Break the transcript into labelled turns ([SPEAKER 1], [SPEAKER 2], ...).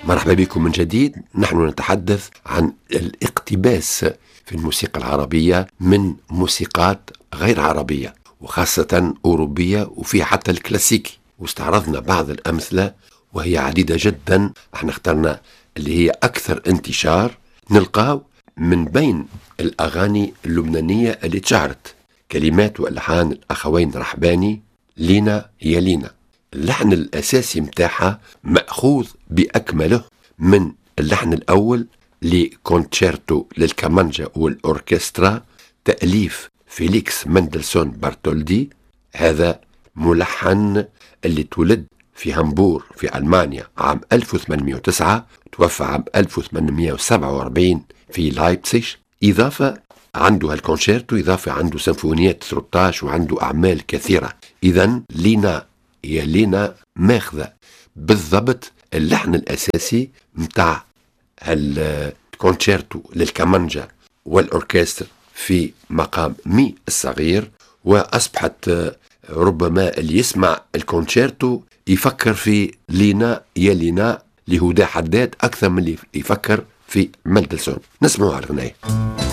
[SPEAKER 1] مرحبا بكم من جديد. نحن نتحدث عن الاقتباس في الموسيقى العربية من موسيقات غير عربية وخاصة أوروبية وفي حتى الكلاسيكي، واستعرضنا بعض الأمثلة وهي عديدة جدا. احنا اخترنا اللي هي أكثر انتشار نلقاو من بين الأغاني اللبنانية اللي تشهرت. كلمات وألحان الأخوين رحباني، لينا يا لينا. اللحن الأساسي متاعها مأخوذ بأكمله من اللحن الأول لكونتشيرتو للكمانجا والأوركسترا، تأليف فيليكس مندلسون بارتولدي. هذا ملحن اللي تولد في هامبور في ألمانيا عام 1809، توفى عام 1847 في لايبزيغ. إضافة عنده الكونشيرتو، إضافة عنده سيمفونيات 13 وعنده أعمال كثيرة. إذن لينا يا لينا ماخذة بالضبط اللحن الأساسي متاع الكونشيرتو للكمانجا والأوركستر في مقام مي الصغير، وأصبحت ربما اللي يسمع الكونشيرتو يفكر في لينا يا لينا لهدى حداد أكثر من اللي يفكر في مندلسون. نسمعوا على الغناية.